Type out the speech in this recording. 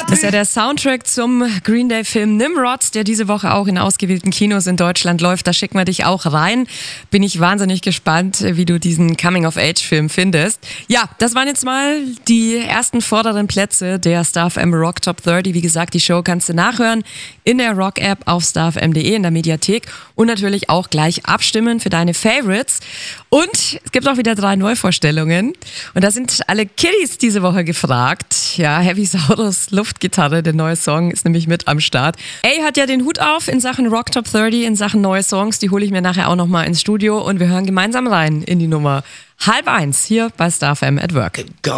Das ist ja der Soundtrack zum Green Day-Film Nimrod, der diese Woche auch in ausgewählten Kinos in Deutschland läuft. Da schicken wir dich auch rein. Bin ich wahnsinnig gespannt, wie du diesen Coming-of-Age-Film findest. Ja, das waren jetzt mal die ersten vorderen Plätze der StarFM Rock Top 30. Wie gesagt, die Show kannst du nachhören in der Rock-App auf starfm.de in der Mediathek und natürlich auch gleich abstimmen für deine Favorites. Und es gibt auch wieder 3 Neuvorstellungen. Und da sind alle Kiddies diese Woche gefragt. Ja, Heavy Saurus Luftgitarre, der neue Song, ist nämlich mit am Start. A hat ja den Hut auf in Sachen Rock Top 30, in Sachen neue Songs. Die hole ich mir nachher auch nochmal ins Studio und wir hören gemeinsam rein in die Nummer 12:30 hier bei StarFM at Work.